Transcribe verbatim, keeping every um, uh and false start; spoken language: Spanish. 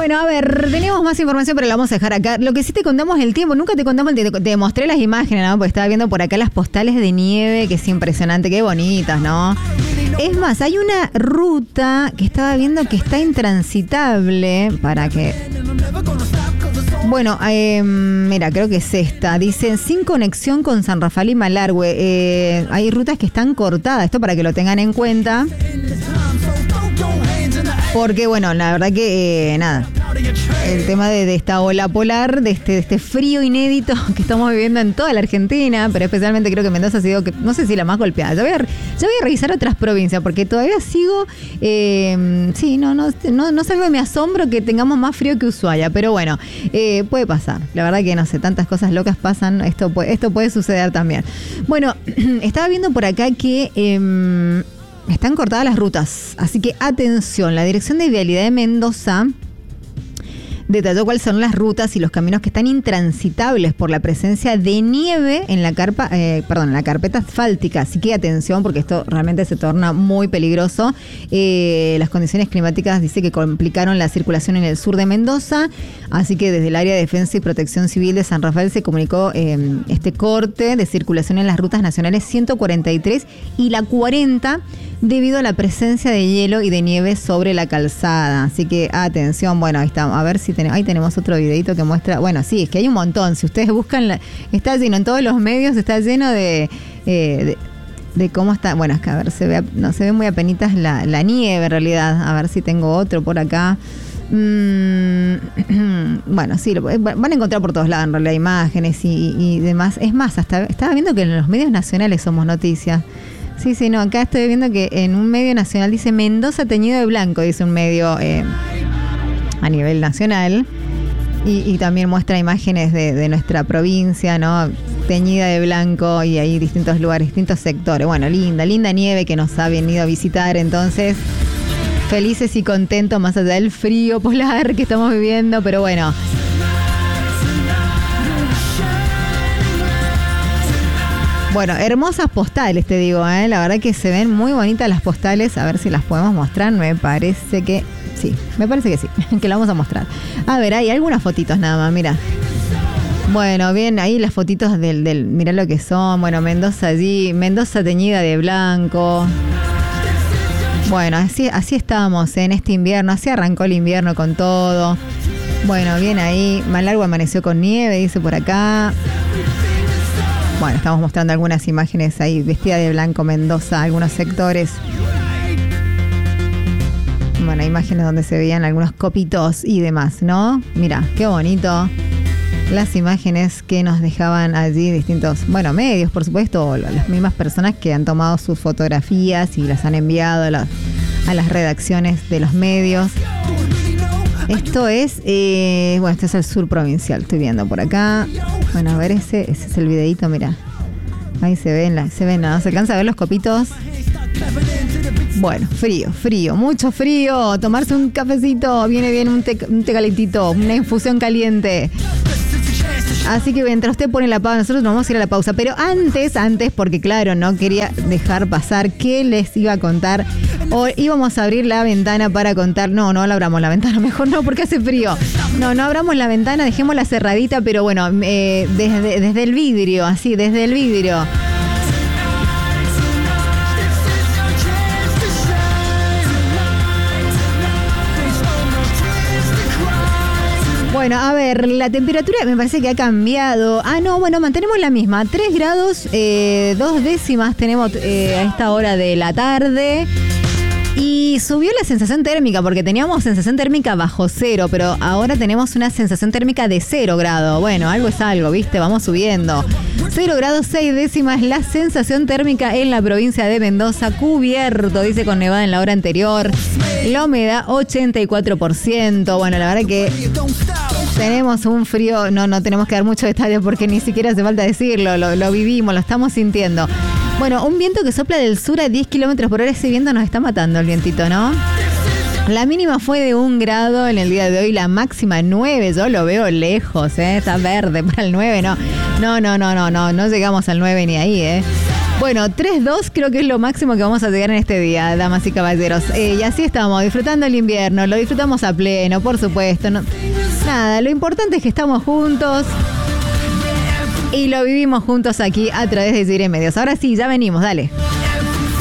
Bueno, a ver, tenemos más información, pero la vamos a dejar acá. Lo que sí te contamos el tiempo, nunca te contamos, te, te mostré las imágenes, ¿no? Porque estaba viendo por acá las postales de nieve, que es impresionante, qué bonitas, ¿no? Es más, hay una ruta que estaba viendo que está intransitable para que... Bueno, eh, mira, creo que es esta. Dicen, sin conexión con San Rafael y Malargüe. Eh, hay rutas que están cortadas, esto para que lo tengan en cuenta. Porque, bueno, la verdad que, eh, nada, el tema de, de esta ola polar, de este, de este frío inédito que estamos viviendo en toda la Argentina, pero especialmente creo que Mendoza ha sido, que, no sé si la más golpeada. Yo voy a, yo voy a revisar otras provincias, porque todavía sigo, eh, sí, no, no, no, no salgo de mi asombro que tengamos más frío que Ushuaia, pero bueno, eh, puede pasar. La verdad que no sé, tantas cosas locas pasan, esto puede, esto puede suceder también. Bueno, estaba viendo por acá que... Eh, están cortadas las rutas, así que atención, la Dirección de Vialidad de Mendoza detalló cuáles son las rutas y los caminos que están intransitables por la presencia de nieve en la carpa, eh, perdón, en la carpeta asfáltica. Así que atención, porque esto realmente se torna muy peligroso. Eh, las condiciones climáticas dice que complicaron la circulación en el sur de Mendoza, así que desde el área de Defensa y Protección Civil de San Rafael se comunicó eh, este corte de circulación en las rutas nacionales ciento cuarenta y tres y la cuarenta debido a la presencia de hielo y de nieve sobre la calzada. Así que atención, bueno, ahí está, a ver si tenemos, ahí tenemos otro videito que muestra, bueno, sí, es que hay un montón, si ustedes buscan, la, está lleno, en todos los medios está lleno de, eh, de, de cómo está, bueno, es que a ver, se ve, no se ve muy apenitas la, la nieve en realidad, a ver si tengo otro por acá. Mm, bueno, sí, van a encontrar por todos lados en realidad imágenes y, y demás. Es más, hasta estaba viendo que en los medios nacionales somos noticias. Sí, sí, no, acá estoy viendo que en un medio nacional dice Mendoza teñido de blanco, dice un medio eh, a nivel nacional, y, y también muestra imágenes de, de nuestra provincia, ¿no? Teñida de blanco y hay distintos lugares, distintos sectores. Bueno, linda, linda nieve que nos ha venido a visitar, entonces felices y contentos más allá del frío polar que estamos viviendo, pero bueno. Bueno, hermosas postales, te digo, ¿eh? La verdad que se ven muy bonitas las postales. A ver si las podemos mostrar. Me parece que sí, me parece que sí, que la vamos a mostrar. A ver, hay algunas fotitos nada más, mira. Bueno, bien, ahí las fotitos del, del mirá lo que son. Bueno, Mendoza allí, Mendoza teñida de blanco. Bueno, así, así estábamos en este invierno, así arrancó el invierno con todo. Bueno, bien ahí, Malargüe amaneció con nieve, dice por acá. Bueno, estamos mostrando algunas imágenes ahí, vestida de blanco Mendoza, algunos sectores. Bueno, imágenes donde se veían algunos copitos y demás, ¿no? Mira, qué bonito. Las imágenes que nos dejaban allí distintos, bueno, medios, por supuesto, las mismas personas que han tomado sus fotografías y las han enviado a las, a las redacciones de los medios. Esto es, eh, bueno, este es el sur provincial, estoy viendo por acá. Bueno, a ver, ese, ese es el videito, mira. Ahí se ven, la, se ven, ¿no? ¿Se alcanza a ver los copitos? Bueno, frío, frío, mucho frío. Tomarse un cafecito, viene bien un té, un té calentito, una infusión caliente. Así que mientras usted pone la pausa, nosotros nos vamos a ir a la pausa. Pero antes, antes, porque claro, no quería dejar pasar qué les iba a contar. O íbamos a abrir la ventana para contar. No, no la abramos la ventana, mejor no, porque hace frío. No, no abramos la ventana, dejémosla cerradita, pero bueno, eh, desde, desde el vidrio, así, desde el vidrio. Bueno, a ver, la temperatura me parece que ha cambiado. Ah, no, bueno, mantenemos la misma. tres grados, eh, dos décimas tenemos eh, a esta hora de la tarde. Y subió la sensación térmica, porque teníamos sensación térmica bajo cero, pero ahora tenemos una sensación térmica de cero grado. Bueno, algo es algo, ¿viste? Vamos subiendo. cero grados seis décimas la sensación térmica en la provincia de Mendoza, cubierto, dice con nevada en la hora anterior. La humedad ochenta y cuatro por ciento. Bueno, la verdad que tenemos un frío, no, no tenemos que dar muchos detalles porque ni siquiera hace falta decirlo, lo, lo vivimos, lo estamos sintiendo. Bueno, un viento que sopla del sur a diez kilómetros por hora, ese viento nos está matando el vientito, ¿no? La mínima fue de un grado en el día de hoy, la máxima nueve, yo lo veo lejos, ¿eh? Está verde para el nueve, no, no, no, no, no, no, no llegamos al nueve ni ahí, ¿eh? Bueno, tres dos creo que es lo máximo que vamos a llegar en este día, damas y caballeros. Eh, y así estamos, disfrutando el invierno, lo disfrutamos a pleno, por supuesto. No, nada, lo importante es que estamos juntos y lo vivimos juntos aquí a través de Cire Medios. Ahora sí, ya venimos, dale.